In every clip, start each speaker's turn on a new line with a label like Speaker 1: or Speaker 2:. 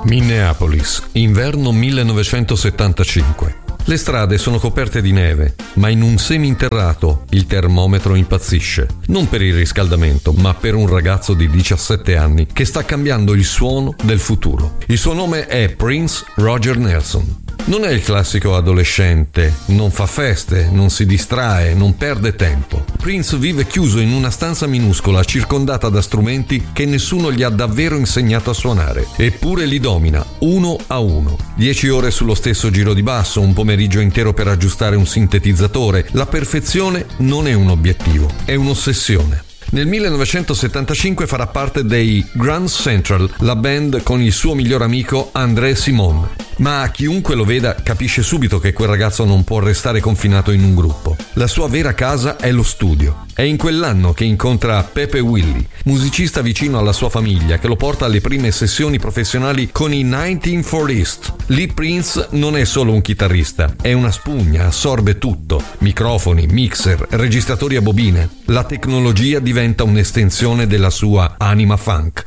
Speaker 1: Minneapolis, inverno 1975. Le strade sono coperte di neve, ma in un seminterrato il termometro impazzisce. Non per il riscaldamento, ma per un ragazzo di 17 anni che sta cambiando il suono del futuro. Il suo nome è Prince Roger Nelson. Non è il classico adolescente, non fa feste, non si distrae, non perde tempo. Prince vive chiuso in una stanza minuscola, circondata da strumenti che nessuno gli ha davvero insegnato a suonare. Eppure li domina, uno a uno. 10 ore sullo stesso giro di basso, un pomeriggio intero per aggiustare un sintetizzatore. La perfezione non è un obiettivo, è un'ossessione. Nel 1975 farà parte dei Grand Central, la band con il suo miglior amico André Simon. Ma chiunque lo veda capisce subito che quel ragazzo non può restare confinato in un gruppo. La sua vera casa è lo studio. È in quell'anno che incontra Pepe Willy, musicista vicino alla sua famiglia, che lo porta alle prime sessioni professionali con i 1940s. Lì Prince non è solo un chitarrista, è una spugna, assorbe tutto. Microfoni, mixer, registratori a bobine. La tecnologia diventa un'estensione della sua anima funk.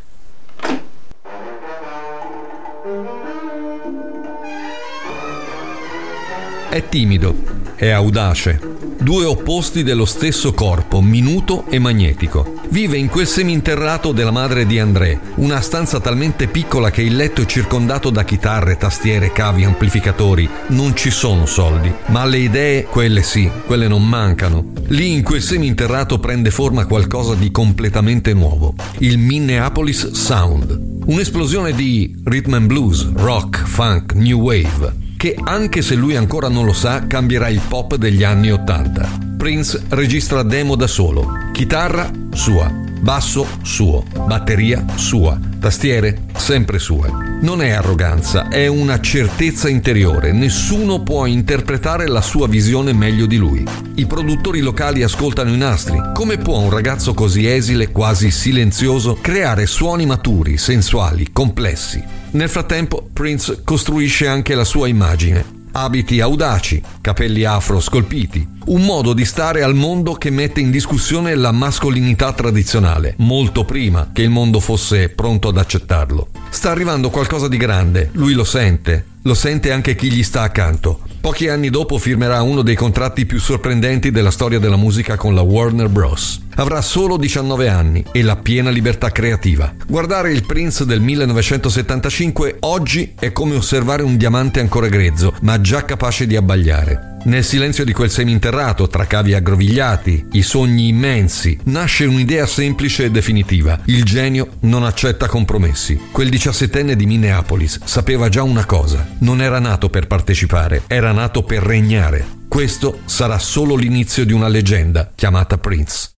Speaker 1: È timido, è audace, due opposti dello stesso corpo, minuto e magnetico. Vive in quel seminterrato della madre di André, una stanza talmente piccola che il letto è circondato da chitarre, tastiere, cavi, amplificatori. Non ci sono soldi, ma le idee, quelle sì, quelle non mancano. Lì in quel seminterrato prende forma qualcosa di completamente nuovo, il Minneapolis Sound. Un'esplosione di rhythm and blues, rock, funk, new wave, che anche se lui ancora non lo sa cambierà il pop degli anni '80. Prince registra demo da solo, chitarra sua, basso suo, batteria sua, tastiere sempre sue. Non è arroganza, è una certezza interiore, nessuno può interpretare la sua visione meglio di lui. I produttori locali ascoltano i nastri. Come può un ragazzo così esile, quasi silenzioso, creare suoni maturi, sensuali, complessi? Nel frattempo Prince costruisce anche la sua immagine. Abiti audaci, capelli afro scolpiti, un modo di stare al mondo che mette in discussione la mascolinità tradizionale, molto prima che il mondo fosse pronto ad accettarlo. Sta arrivando qualcosa di grande, lui lo sente anche chi gli sta accanto. Pochi anni dopo firmerà uno dei contratti più sorprendenti della storia della musica con la Warner Bros. Avrà solo 19 anni e la piena libertà creativa. Guardare il Prince del 1975 oggi è come osservare un diamante ancora grezzo, ma già capace di abbagliare. Nel silenzio di quel seminterrato, tra cavi aggrovigliati, i sogni immensi, nasce un'idea semplice e definitiva. Il genio non accetta compromessi. Quel 17enne di Minneapolis sapeva già una cosa: non era nato per partecipare, era nato per regnare. Questo sarà solo l'inizio di una leggenda chiamata Prince.